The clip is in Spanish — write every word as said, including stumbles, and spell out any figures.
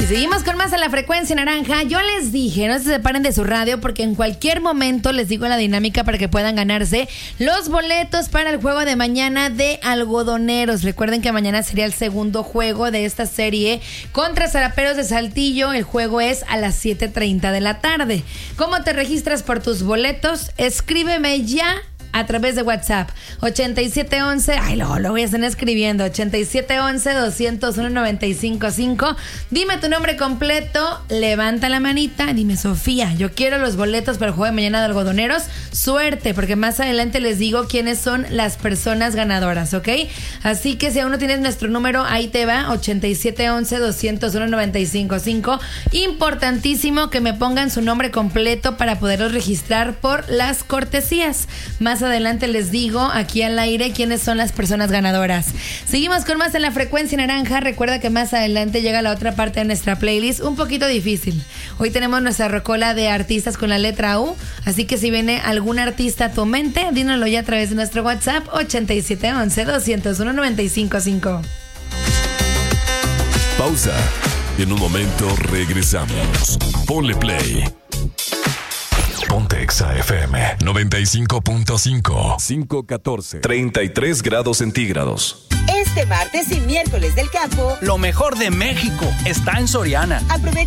seguimos con más en la frecuencia naranja. Yo les dije, no se separen de su radio porque en cualquier momento les digo la dinámica para que puedan ganarse los boletos para el juego de mañana de Algodoneros. Recuerden que mañana sería el segundo juego de esta serie contra Zaraperos de Saltillo. El juego es a las siete treinta de la tarde. ¿Cómo te registras por tus boletos? Escríbeme ya a través de WhatsApp ochenta y siete once, ay, luego lo voy a estar escribiendo, ochenta y siete once, doscientos uno, noventa y cinco cinco. Dime tu nombre completo, levanta la manita, dime Sofía, yo quiero los boletos para el juego de mañana de Algodoneros. Suerte, porque más adelante les digo quiénes son las personas ganadoras, ¿ok? Así que si aún no tienes nuestro número, ahí te va, ochenta y siete once, doscientos uno, noventa y cinco cinco. Importantísimo que me pongan su nombre completo para poderlos registrar por las cortesías. Más adelante les digo aquí al aire quiénes son las personas ganadoras. Seguimos con más en la frecuencia naranja. Recuerda que más adelante llega la otra parte de nuestra playlist, un poquito difícil. Hoy tenemos nuestra rocola de artistas con la letra U, así que si viene algún artista a tu mente, dínoslo ya a través de nuestro WhatsApp ochenta y siete once, doscientos uno, noventa y cinco cinco. Pausa. En un momento regresamos. Ponle play. Ponte Exa F M noventa y cinco punto cinco. cinco catorce. treinta y tres grados centígrados. Este martes y miércoles del campo, lo mejor de México está en Soriana. Aprovecha